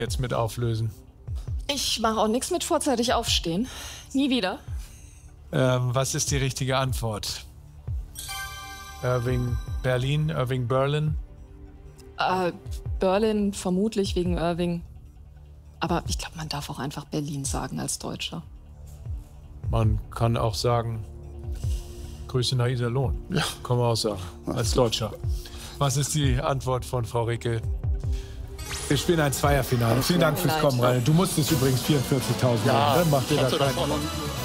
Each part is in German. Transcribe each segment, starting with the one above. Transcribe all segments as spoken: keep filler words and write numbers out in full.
jetzt mit auflösen. Ich mache auch nichts mit vorzeitig aufstehen. Nie wieder. Ähm, was ist die richtige Antwort? Irving Berlin, Irving Berlin? Äh, Berlin vermutlich wegen Irving. Aber ich glaube, man darf auch einfach Berlin sagen als Deutscher. Man kann auch sagen, Grüße nach Iserlohn. Ja. Kann man auch sagen, als Deutscher. Was ist die Antwort von Frau Rickel? Wir spielen ein Zweierfinale. Vielen Dank fürs Kommen, Rainer. Du musstest übrigens vierundvierzigtausend ja, nehmen, ne? Macht dir da keinen.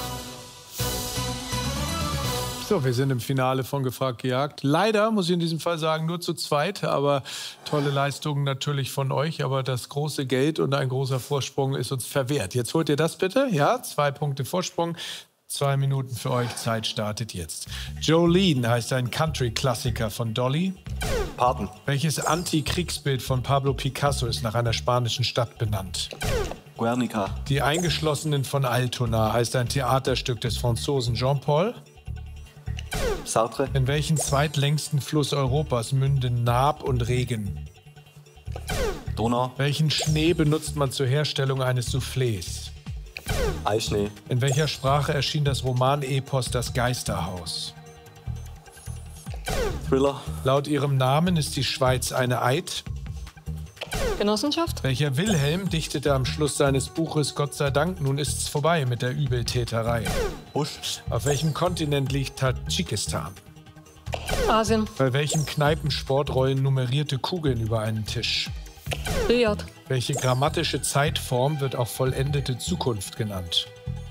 So, wir sind im Finale von Gefragt gejagt. Leider, muss ich in diesem Fall sagen, nur zu zweit. Aber tolle Leistungen natürlich von euch. Aber das große Geld und ein großer Vorsprung ist uns verwehrt. Jetzt holt ihr das bitte. Ja, zwei Punkte Vorsprung. Zwei Minuten für euch. Zeit startet jetzt. Jolene heißt ein Country-Klassiker von Dolly. Paten. Welches Antikriegsbild von Pablo Picasso ist nach einer spanischen Stadt benannt? Guernica. Die Eingeschlossenen von Altona heißt ein Theaterstück des Franzosen Jean-Paul. Sartre. In welchen zweitlängsten Fluss Europas münden Naab und Regen? Donau. Welchen Schnee benutzt man zur Herstellung eines Soufflés? Eischnee. In welcher Sprache erschien das Roman-Epos Das Geisterhaus? Thriller. Laut ihrem Namen ist die Schweiz eine Eid. Genossenschaft? Welcher Wilhelm dichtete am Schluss seines Buches Gott sei Dank, nun ist's vorbei mit der Übeltäterei? Busch. Auf welchem Kontinent liegt Tadschikistan? Asien. Bei welchem Kneipensport rollen nummerierte Kugeln über einen Tisch? Billard. Welche grammatische Zeitform wird auch vollendete Zukunft genannt?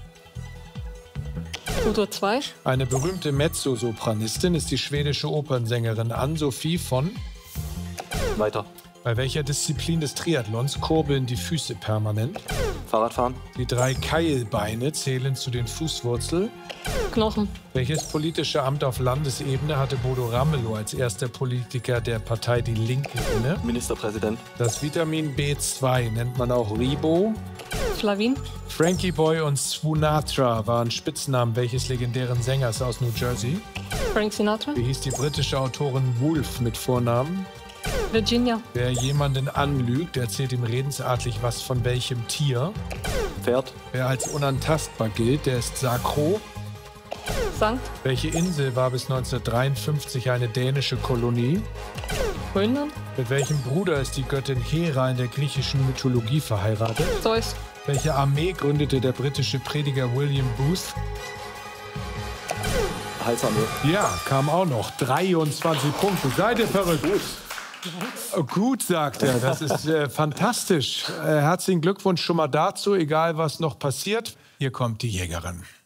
Futur zwei. Eine berühmte Mezzosopranistin ist die schwedische Opernsängerin Ann-Sophie von... Weiter. Bei welcher Disziplin des Triathlons kurbeln die Füße permanent? Fahrradfahren. Die drei Keilbeine zählen zu den Fußwurzeln. Knochen. Welches politische Amt auf Landesebene hatte Bodo Ramelow als erster Politiker der Partei Die Linke inne? Ministerpräsident. Das Vitamin B zwei nennt man auch Ribo. Flavin. Frankie Boy und Swoonatra waren Spitznamen welches legendären Sängers aus New Jersey? Frank Sinatra. Wie hieß die britische Autorin Woolf mit Vornamen? Virginia. Wer jemanden anlügt, erzählt ihm redensartlich was von welchem Tier. Pferd. Wer als unantastbar gilt, der ist Sakro. Sankt. Welche Insel war bis neunzehnhundertdreiundfünfzig eine dänische Kolonie? Grönland. Mit welchem Bruder ist die Göttin Hera in der griechischen Mythologie verheiratet? Zeus. Welche Armee gründete der britische Prediger William Booth? Heilsarmee. Ja, kam auch noch. dreiundzwanzig Punkte. Seid ihr verrückt? Gut. Gut, sagt er. Das ist äh, fantastisch. Äh, herzlichen Glückwunsch schon mal dazu, egal was noch passiert. Hier kommt die Jägerin.